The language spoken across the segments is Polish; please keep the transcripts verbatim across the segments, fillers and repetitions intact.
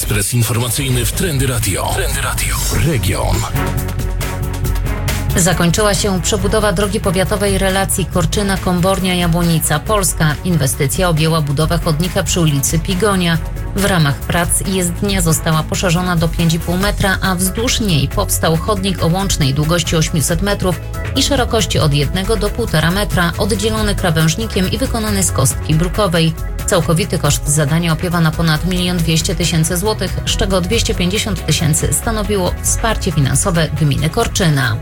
Ekspres informacyjny w Trendy Radio. Trendy Radio. Region. Zakończyła się przebudowa drogi powiatowej relacji Korczyna-Kombornia-Jabłonica. Polska inwestycja objęła budowę chodnika przy ulicy Pigonia. W ramach prac jezdnia została poszerzona do pięć i pół metra, a wzdłuż niej powstał chodnik o łącznej długości osiemset metrów i szerokości od jednego do półtora metra, oddzielony krawężnikiem i wykonany z kostki brukowej. Całkowity koszt zadania opiewa na ponad milion dwieście tysięcy złotych, z czego dwieście pięćdziesiąt tysięcy stanowiło wsparcie finansowe gminy Korczyna.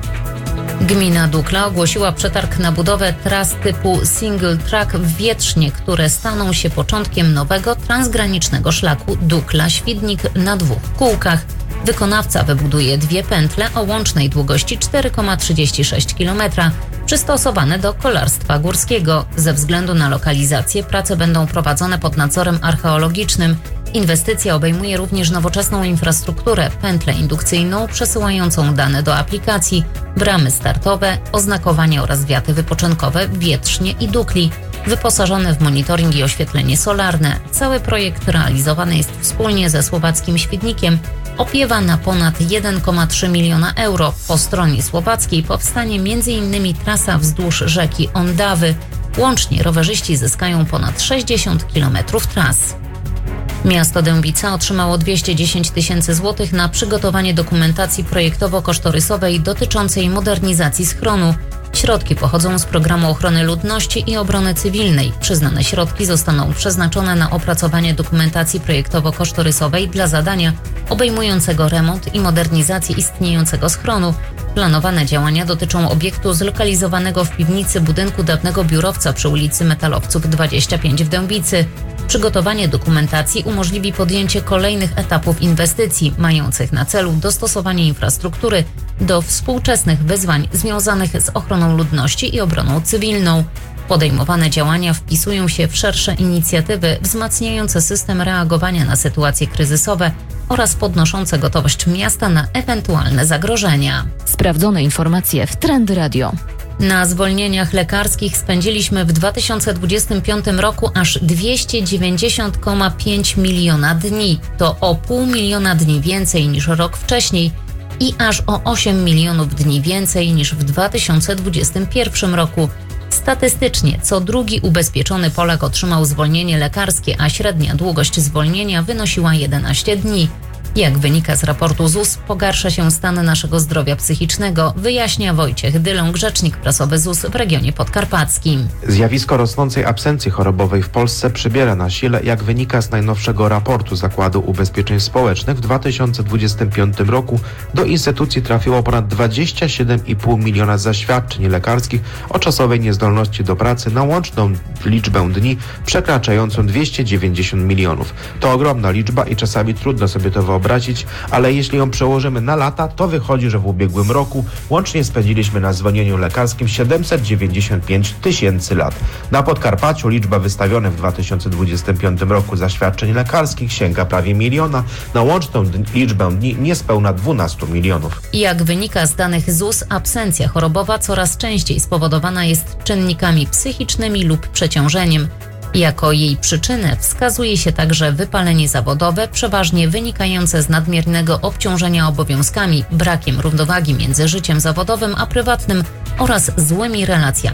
Gmina Dukla ogłosiła przetarg na budowę tras typu single track w Wietrznie, które staną się początkiem nowego transgranicznego szlaku Dukla-Świdnik na dwóch kółkach. Wykonawca wybuduje dwie pętle o łącznej długości cztery przecinek trzydzieści sześć kilometra, przystosowane do kolarstwa górskiego. Ze względu na lokalizację prace będą prowadzone pod nadzorem archeologicznym. Inwestycja obejmuje również nowoczesną infrastrukturę, pętlę indukcyjną przesyłającą dane do aplikacji, bramy startowe, oznakowanie oraz wiaty wypoczynkowe w Wietrznie i Dukli, wyposażone w monitoring i oświetlenie solarne. Cały projekt realizowany jest wspólnie ze słowackim Świdnikiem. Opiewa na ponad jeden przecinek trzy miliona euro. Po stronie słowackiej powstanie między innymi trasa wzdłuż rzeki Ondawy. Łącznie rowerzyści zyskają ponad sześćdziesiąt kilometrów tras. Miasto Dębica otrzymało dwieście dziesięć tysięcy złotych na przygotowanie dokumentacji projektowo-kosztorysowej dotyczącej modernizacji schronu. Środki pochodzą z Programu Ochrony Ludności i Obrony Cywilnej. Przyznane środki zostaną przeznaczone na opracowanie dokumentacji projektowo-kosztorysowej dla zadania obejmującego remont i modernizację istniejącego schronu. Planowane działania dotyczą obiektu zlokalizowanego w piwnicy budynku dawnego biurowca przy ulicy Metalowców dwadzieścia pięć w Dębicy. Przygotowanie dokumentacji umożliwi podjęcie kolejnych etapów inwestycji, mających na celu dostosowanie infrastruktury do współczesnych wyzwań związanych z ochroną ludności i obroną cywilną. Podejmowane działania wpisują się w szersze inicjatywy wzmacniające system reagowania na sytuacje kryzysowe oraz podnoszące gotowość miasta na ewentualne zagrożenia. Sprawdzone informacje w Trendy Radio. Na zwolnieniach lekarskich spędziliśmy w dwa tysiące dwudziestym piątym roku aż dwieście dziewięćdziesiąt przecinek pięć miliona dni. To o pół miliona dni więcej niż rok wcześniej i aż o osiem milionów dni więcej niż w dwa tysiące dwudziestym pierwszym roku. Statystycznie co drugi ubezpieczony Polak otrzymał zwolnienie lekarskie, a średnia długość zwolnienia wynosiła jedenaście dni. Jak wynika z raportu Z U S, pogarsza się stan naszego zdrowia psychicznego, wyjaśnia Wojciech Dyląg, rzecznik prasowy Z U S w regionie podkarpackim. Zjawisko rosnącej absencji chorobowej w Polsce przybiera na sile, jak wynika z najnowszego raportu Zakładu Ubezpieczeń Społecznych. W dwa tysiące dwudziestym piątym roku do instytucji trafiło ponad dwadzieścia siedem i pół miliona zaświadczeń lekarskich o czasowej niezdolności do pracy na łączną liczbę dni przekraczającą dwieście dziewięćdziesiąt milionów. To ogromna liczba i czasami trudno sobie to wyobrazić. Obrazić, ale jeśli ją przełożymy na lata, to wychodzi, że w ubiegłym roku łącznie spędziliśmy na zwolnieniu lekarskim siedemset dziewięćdziesiąt pięć tysięcy lat. Na Podkarpaciu liczba wystawionych w dwa tysiące dwudziestym piątym roku zaświadczeń lekarskich sięga prawie miliona, na łączną d- liczbę dni niespełna dwunastu milionów. Jak wynika z danych Z U S, absencja chorobowa coraz częściej spowodowana jest czynnikami psychicznymi lub przeciążeniem. Jako jej przyczynę wskazuje się także wypalenie zawodowe, przeważnie wynikające z nadmiernego obciążenia obowiązkami, brakiem równowagi między życiem zawodowym a prywatnym oraz złymi relacjami